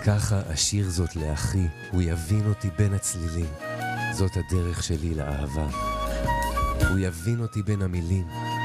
ככה אשיר זאת לאחי, הוא יבין אותי בין הצלילים. זאת הדרך שלי לאהבה. הוא יבין אותי בין המילים.